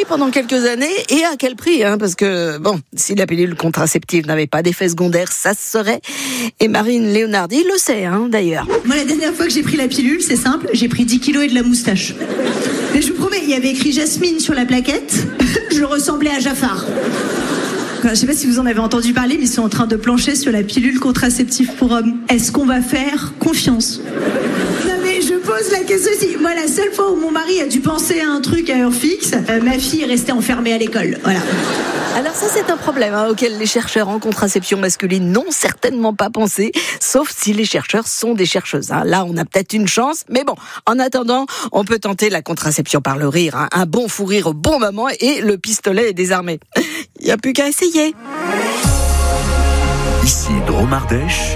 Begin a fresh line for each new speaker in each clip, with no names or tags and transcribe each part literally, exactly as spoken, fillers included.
pendant quelques années et à quel prix hein, parce que, bon, si la pilule contraceptive n'avait pas d'effet secondaire, ça se saurait. Et Marine Léonardi le sait, hein, d'ailleurs.
Moi, la dernière fois que j'ai pris la pilule, c'est simple, j'ai pris dix kilos et de la moustache. Mais je vous promets, il y avait écrit Jasmine sur la plaquette, je ressemblais à Jafar. Je ne sais pas si vous en avez entendu parler, mais ils sont en train de plancher sur la pilule contraceptive pour hommes. Est-ce qu'on va faire confiance ? Non mais je pose la question aussi. Moi, la seule fois où mon mari a dû penser à un truc à heure fixe, euh, ma fille est restée enfermée à l'école. Voilà.
Alors ça, c'est un problème hein, auquel les chercheurs en contraception masculine n'ont certainement pas pensé, sauf si les chercheurs sont des chercheuses. Hein. Là, on a peut-être une chance, mais bon, en attendant, on peut tenter la contraception par le rire. Hein. Un bon fou rire au bon moment et le pistolet est désarmé. Il n'y a plus qu'à essayer.
Ici Drôme Ardèche,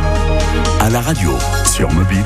à la radio, sur mobile,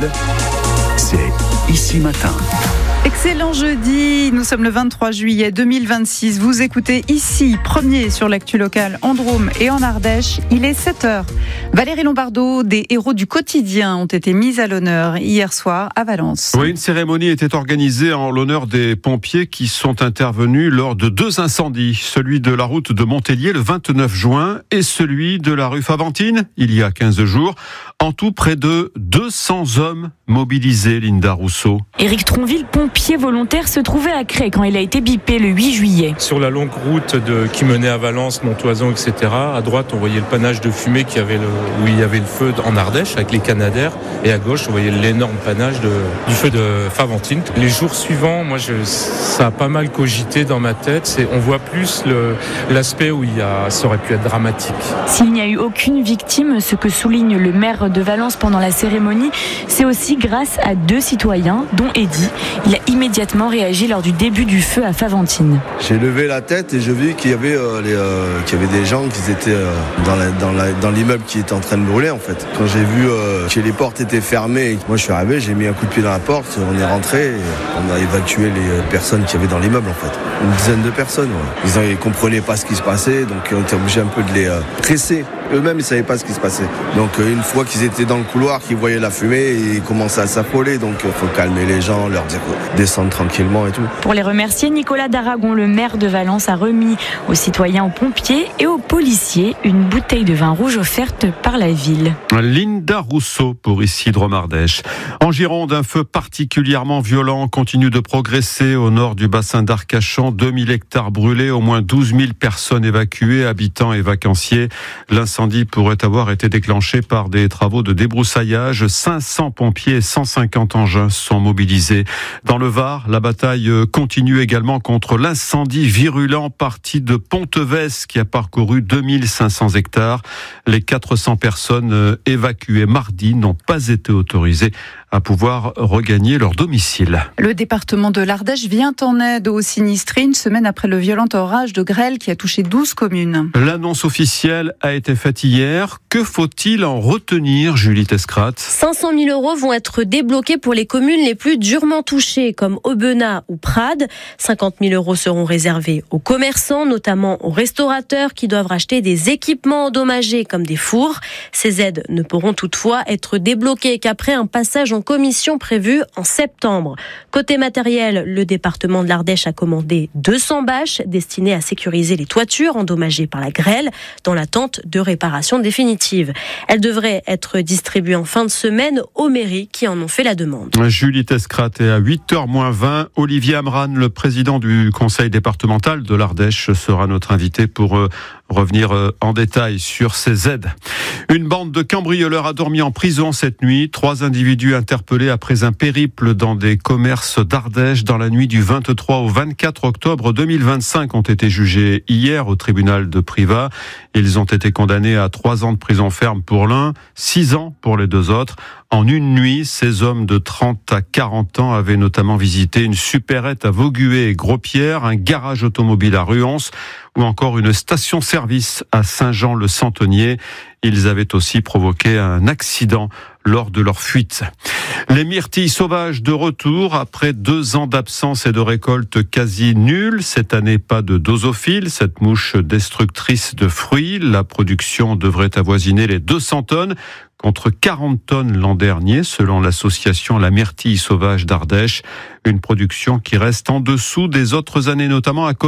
c'est Ici Matin.
Excellent jeudi, nous sommes le vingt-trois juillet deux mille vingt-six, vous écoutez Ici, premier sur l'actu locale en Drôme et en Ardèche, il est sept heures. Valérie Lombardo, des héros du quotidien ont été mis à l'honneur hier soir à Valence.
Oui, une cérémonie était organisée en l'honneur des pompiers qui sont intervenus lors de deux incendies, celui de la route de Montélier le vingt-neuf juin et celui de la rue Faventine il y a quinze jours. En tout, près de deux cents hommes mobilisés, Linda Rousseau.
Éric Tronville, pompier volontaire, se trouvait à Cré quand il a été bipé le huit juillet.
Sur la longue route de, qui menait à Valence, Montoison, et cetera, à droite, on voyait le panache de fumée qui avait le, où il y avait le feu en Ardèche avec les Canadaires, et à gauche, on voyait l'énorme panache de, du feu de Faventine. Les jours suivants, moi, je, ça a pas mal cogité dans ma tête. C'est, on voit plus le, l'aspect où il y a, ça aurait pu être dramatique.
S'il n'y a eu aucune victime, ce que souligne le maire de Valence pendant la cérémonie, c'est aussi grâce à deux citoyens, dont Eddy. Il a immédiatement réagi lors du début du feu à Faventine.
J'ai levé la tête et je vis qu'il y avait, euh, les, euh, qu'il y avait des gens qui étaient euh, dans, la, dans, la, dans l'immeuble qui était en train de brûler en fait. Quand j'ai vu euh, que les portes étaient fermées, moi je suis arrivé, j'ai mis un coup de pied dans la porte, on est rentré, et on a évacué les personnes qui avaient dans l'immeuble en fait. Une dizaine de personnes. Ouais. Ils ne comprenaient pas ce qui se passait, donc on était obligé un peu de les euh, presser. Eux-mêmes, ils ne savaient pas ce qui se passait. Donc euh, une fois qu'ils étaient dans le couloir, qu'ils voyaient la fumée, ils commençaient à s'affoler. Donc il euh, faut calmer les gens, leur dire descendre tranquillement et tout.
Pour les remercier, Nicolas d'Aragon, le maire de Valence, a remis aux citoyens, aux pompiers et aux policiers une bouteille de vin rouge offerte par la ville.
Linda Rousseau pour Ici Drôme Ardèche. En Gironde, un feu particulièrement violent continue de progresser au nord du bassin d'Arcachon. deux mille hectares brûlés, au moins douze mille personnes évacuées, habitants et vacanciers. L'incendie pourrait avoir été déclenché par des travaux de débroussaillage. cinq cents pompiers et cent cinquante engins sont mobilisés. Dans le Var, la bataille continue également contre l'incendie virulent parti de Pontevès qui a parcouru deux mille cinq cents hectares. Les quatre cents personnes évacuées mardi n'ont pas été autorisées à pouvoir regagner leur domicile.
Le département de l'Ardèche vient en aide aux sinistrés une semaine après le violent orage de grêle qui a touché douze communes.
L'annonce officielle a été faite hier. Que faut-il en retenir, Julie Tescrate ?
cinq cent mille euros vont être débloqués pour les communes les plus durement touchées, comme Aubenas ou Prades. cinquante mille euros seront réservés aux commerçants, notamment aux restaurateurs qui doivent racheter des équipements endommagés comme des fours. Ces aides ne pourront toutefois être débloquées qu'après un passage en commission prévu en septembre. Côté matériel, le département de l'Ardèche a commandé deux cents bâches destinées à sécuriser les toitures endommagées par la grêle dans l'attente de réparation définitive. Elles devraient être distribuées en fin de semaine aux mairies qui en ont fait la demande.
Julie Tescrate, et à huit heures moins vingt, Olivier Amran, le président du conseil départemental de l'Ardèche, sera notre invité pour euh, revenir euh, en détail sur ces aides. Une bande de cambrioleurs a dormi en prison cette nuit. Trois individus interpellés après un périple dans des commerces d'Ardèche dans la nuit du vingt-trois au vingt-quatre octobre deux mille vingt-cinq ont été jugés hier au tribunal de Privas. Ils ont été condamnés à trois ans de prison ferme pour l'un, six ans pour les deux autres. En une nuit, ces hommes de trente à quarante ans avaient notamment visité une supérette à Vaugué et Gros-Pierre, un garage automobile à Ruance ou encore une station-service à Saint-Jean-le-Centenier. Ils avaient aussi provoqué un accident lors de leur fuite. Les myrtilles sauvages de retour après deux ans d'absence et de récolte quasi nulle. Cette année, pas de dosophile, cette mouche destructrice de fruits. La production devrait avoisiner les deux cents tonnes contre quarante tonnes l'an dernier, selon l'association La Myrtille Sauvage d'Ardèche. Une production qui reste en dessous des autres années, notamment à cause